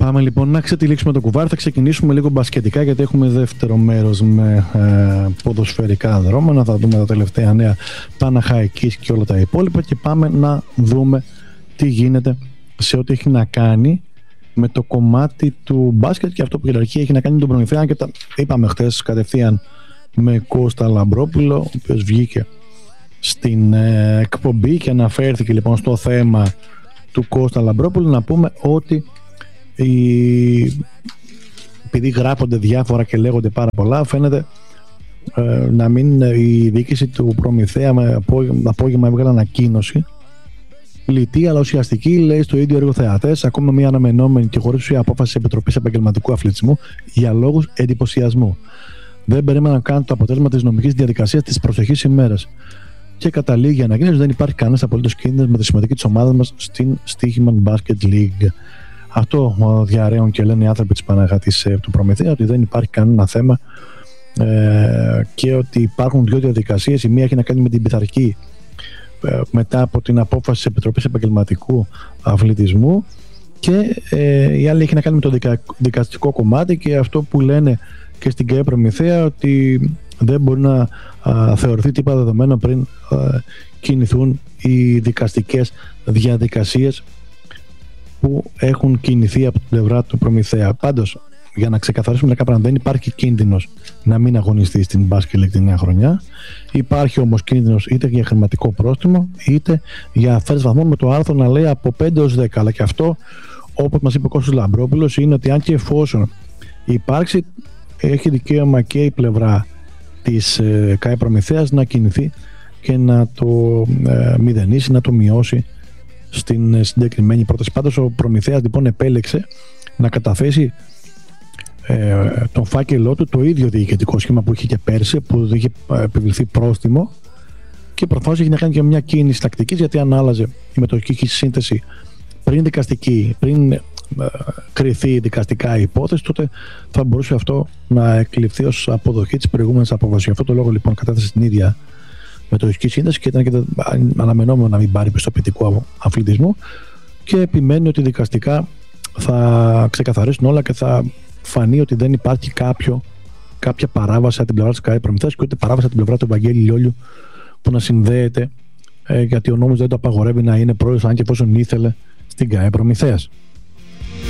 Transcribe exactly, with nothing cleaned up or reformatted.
Πάμε λοιπόν να ξετυλίξουμε το κουβάρι. Θα ξεκινήσουμε λίγο μπασκετικά, γιατί έχουμε δεύτερο μέρος με ε, ποδοσφαιρικά δρόμενα. Θα δούμε τα τελευταία νέα Παναχαϊκής και όλα τα υπόλοιπα και πάμε να δούμε τι γίνεται σε ό,τι έχει να κάνει με το κομμάτι του μπάσκετ και αυτό που κυριαρχεί έχει να κάνει με τον Προμηθέα. Και τα είπαμε χτες κατευθείαν με Κώστα Λαμπρόπουλο, ο οποίος βγήκε στην ε, εκπομπή και αναφέρθηκε λοιπόν στο θέμα του Κώστα Λαμπρόπουλου. Να πούμε ότι η... επειδή γράφονται διάφορα και λέγονται πάρα πολλά, φαίνεται ε, να μην η διοίκηση του Προμηθέα με απόγευμα, απόγευμα έβγαλε ανακοίνωση λιτή αλλά ουσιαστική, λέει στο ίδιο έργο θεατές, ακόμα μια αναμενόμενη και χωρίς ουσία απόφαση της Επιτροπής Επαγγελματικού Αθλητισμού για λόγους εντυπωσιασμού. Δεν περίμενα να κάνουν το αποτέλεσμα της νομικής διαδικασίας της προσεχής ημέρας. Και καταλήγει η ανακοίνωση: δεν υπάρχει κανένας απολύτως κίνδυνος με τη συμμετοχή της ομάδας μας στην Στίχημαν Basket League. Αυτό διαρρέουν και λένε οι άνθρωποι της Παναγάτης του Προμηθέα, ότι δεν υπάρχει κανένα θέμα ε, και ότι υπάρχουν δύο διαδικασίες. Η μία έχει να κάνει με την πειθαρχική ε, μετά από την απόφαση της Επιτροπής Επαγγελματικού Αθλητισμού και ε, η άλλη έχει να κάνει με το δικα, δικαστικό κομμάτι, και αυτό που λένε και στην ΚΑΕ Προμηθέα, ότι δεν μπορεί να α, θεωρηθεί τίποτα δεδομένο πριν α, κινηθούν οι δικαστικές διαδικασίες που έχουν κινηθεί από την πλευρά του Προμηθέα. Πάντως, για να ξεκαθαρίσουμε μερικά πράγματα, δεν υπάρχει κίνδυνος να μην αγωνιστεί στην Basket League την νέα χρονιά. Υπάρχει όμως κίνδυνος είτε για χρηματικό πρόστιμο είτε για αφαίρεση βαθμών, με το άρθρο να λέει από πέντε έως δέκα. Αλλά και αυτό, όπως μας είπε ο Κώστας Λαμπρόπουλος, είναι ότι αν και εφόσον υπάρξει, έχει δικαίωμα και η πλευρά της ε, ΚΑΕ Προμηθέας να κινηθεί και να το ε, μηδενίσει, να το μειώσει στην ε, συγκεκριμένη πρόταση. Πάντως ο Προμηθέας λοιπόν επέλεξε να καταθέσει ε, τον φάκελό του το ίδιο διοικητικό σχήμα που είχε και πέρσι, που είχε επιβληθεί πρόστιμο, και προφανώς έχει να κάνει και μια κίνηση τακτικής, γιατί αν άλλαζε η μετοχική σύνθεση πριν δικαστική, πριν κριθεί δικαστικά η υπόθεση, τότε θα μπορούσε αυτό να εκλειφθεί ως αποδοχή της προηγούμενης απόφασης. Γι' αυτό το λόγο λοιπόν κατέθεσε την ίδια μετοχική σύνθεση και ήταν και αναμενόμενο να μην πάρει πιστοποιητικό αθλητισμού, και επιμένει ότι δικαστικά θα ξεκαθαρίσουν όλα και θα φανεί ότι δεν υπάρχει κάποιο, κάποια παράβαση από την πλευρά της ΚΑΕ Προμηθέας και ούτε παράβαση από την πλευρά του Βαγγέλη Λιόλιου που να συνδέεται, ε, γιατί ο νόμος δεν το απαγορεύει να είναι πρόεδρος, αν και εφόσον ήθελε, στην ΚΑΕ Προμηθέας.